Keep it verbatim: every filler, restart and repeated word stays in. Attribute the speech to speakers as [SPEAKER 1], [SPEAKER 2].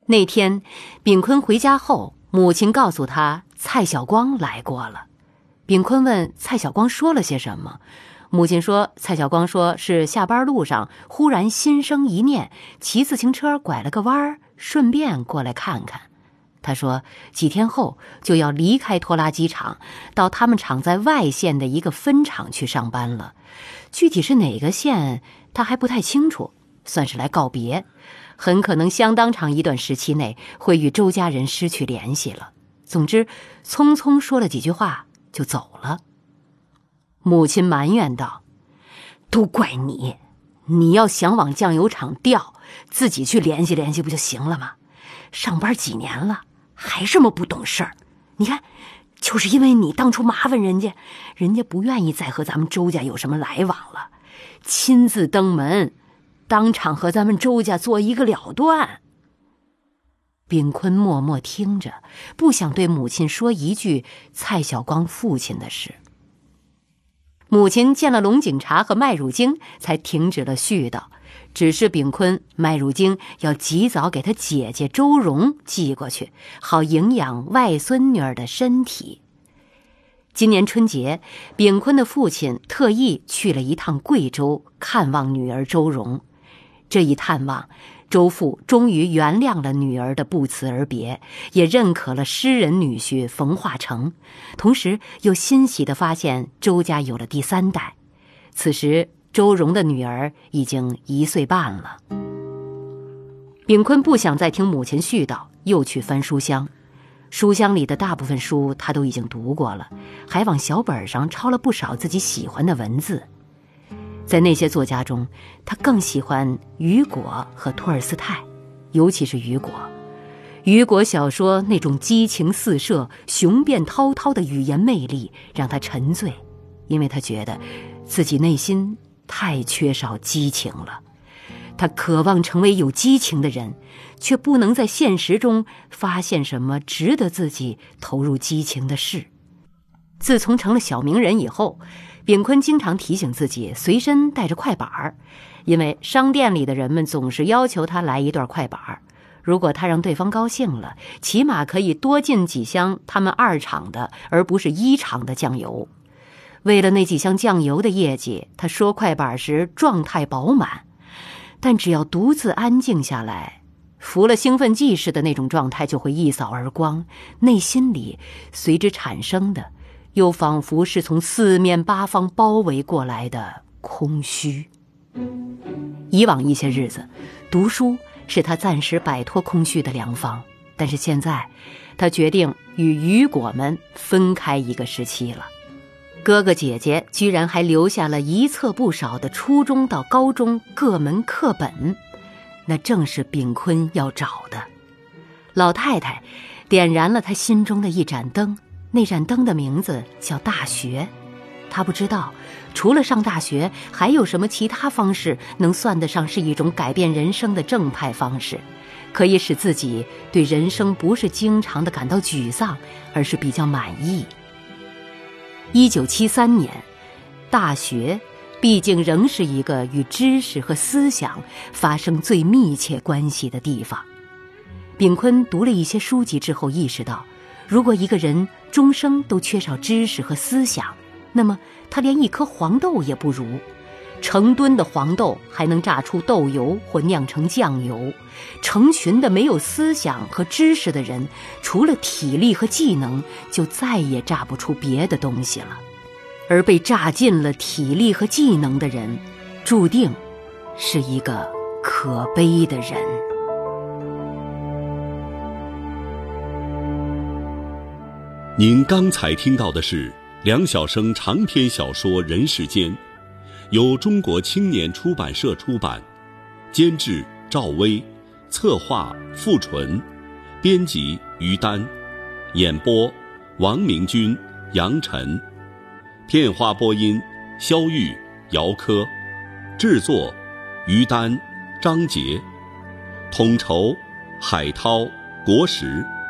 [SPEAKER 1] 那天秉坤回家后，母亲告诉他蔡晓光来过了。秉坤问蔡晓光说了些什么，母亲说蔡晓光说是下班路上忽然心生一念，骑自行车拐了个弯，顺便过来看看。他说几天后就要离开拖拉机厂，到他们厂在外县的一个分厂去上班了，具体是哪个县他还不太清楚，算是来告别，很可能相当长一段时期内会与周家人失去联系了。总之匆匆说了几句话就走了。母亲埋怨道，都怪你，你要想往酱油厂调，自己去联系联系不就行了吗？上班几年了还这么不懂事儿，你看就是因为你当初麻烦人家，人家不愿意再和咱们周家有什么来往了，亲自登门当场和咱们周家做一个了断。秉坤默默听着，不想对母亲说一句蔡晓光父亲的事。母亲见了龙井茶和麦乳精，才停止了絮叨，只是秉坤麦乳精要及早给他姐姐周蓉寄过去，好营养外孙女儿的身体。今年春节，秉坤的父亲特意去了一趟贵州看望女儿周蓉。这一探望，周父终于原谅了女儿的不辞而别，也认可了诗人女婿冯化成，同时又欣喜地发现周家有了第三代。此时周蓉的女儿已经一岁半了。秉坤不想再听母亲絮叨，又去翻书箱。书箱里的大部分书他都已经读过了，还往小本上抄了不少自己喜欢的文字。在那些作家中，他更喜欢雨果和托尔斯泰，尤其是雨果。雨果小说那种激情四射、雄辩滔滔的语言魅力让他沉醉，因为他觉得自己内心太缺少激情了。他渴望成为有激情的人，却不能在现实中发现什么值得自己投入激情的事。自从成了小名人以后，秉坤经常提醒自己随身带着快板，因为商店里的人们总是要求他来一段快板。如果他让对方高兴了，起码可以多进几箱他们二厂的而不是一厂的酱油。为了那几箱酱油的业绩，他说快板时状态饱满，但只要独自安静下来，服了兴奋剂似的那种状态就会一扫而光，内心里随之产生的又仿佛是从四面八方包围过来的空虚。以往一些日子，读书是他暂时摆脱空虚的良方，但是现在他决定与雨果们分开一个时期了。哥哥姐姐居然还留下了一册不少的初中到高中各门课本，那正是秉坤要找的。老太太点燃了他心中的一盏灯，那盏灯的名字叫大学。他不知道除了上大学还有什么其他方式能算得上是一种改变人生的正派方式，可以使自己对人生不是经常的感到沮丧，而是比较满意。一九七三年，大学毕竟仍是一个与知识和思想发生最密切关系的地方。秉坤读了一些书籍之后意识到，如果一个人终生都缺少知识和思想，那么他连一颗黄豆也不如。成吨的黄豆还能榨出豆油或酿成酱油，成群的没有思想和知识的人，除了体力和技能，就再也榨不出别的东西了。而被榨尽了体力和技能的人，注定是一个可悲的人。
[SPEAKER 2] 您刚才听到的是梁晓声长篇小说《人世间》，由中国青年出版社出版，监制赵薇，策划付纯，编辑于丹，演播王明军、杨晨，片花播音肖玉、姚科，制作于丹、张杰，统筹海涛、国石。